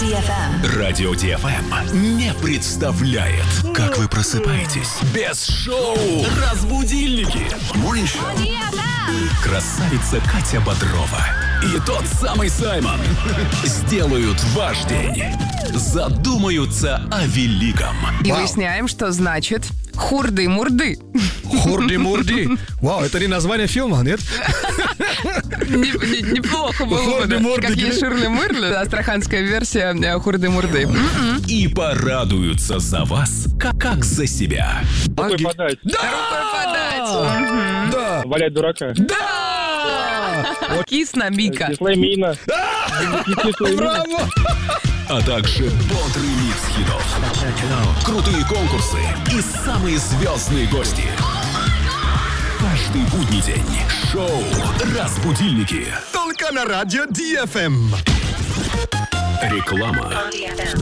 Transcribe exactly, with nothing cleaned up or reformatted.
ди эф эм. Радио ди эф эм не представляет, как вы просыпаетесь без шоу «Разбудильники». Красавица Катя Бодрова и тот самый Саймон сделают ваш день. Задумаются о великом. И Вау. выясняем, что значит хурды-мурды. Хурды-мурды. Вау, это не название фильма, нет? Не- не- Неплохо было бы, да. Хурды-мурды. Как есть Ширли-Мырли, астраханская версия э, хурды-мурды. М-м. И порадуются за вас, как, как за себя. Рукой Аги- подать. Рукой подать. Мгм. Да! Валять дурака. Кисна Мика. Кислая мина. Кислая мина. Браво! А также бодрый микс хитов, крутые конкурсы и самые звездные гости. Каждый будний день шоу «Разбудильники». Только на радио ди эф эм. Реклама.